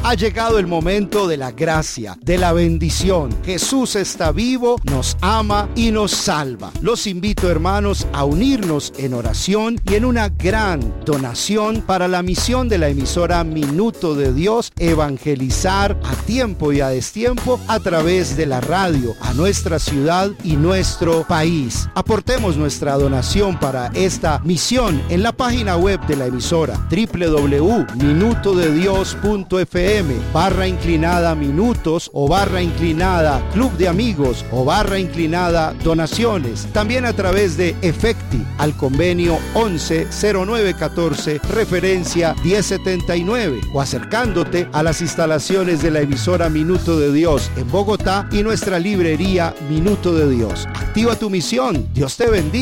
Ha llegado el momento de la gracia, de la bendición. Jesús está vivo, nos ama y nos salva. Los invito, hermanos, a unirnos en oración y en una gran donación para la misión de la emisora Minuto de Dios, evangelizar a tiempo y a destiempo a través de la radio a nuestra ciudad y nuestro país. Aportemos nuestra donación para esta misión en la página web de la emisora www.minutodedios.fm/minutos o /Club de Amigos o /Donaciones. También a través de Efecti al convenio 110914 referencia 1079 o acercándote a las instalaciones de la emisora Minuto de Dios en Bogotá y nuestra librería Minuto de Dios. Activa tu misión. Dios te bendiga.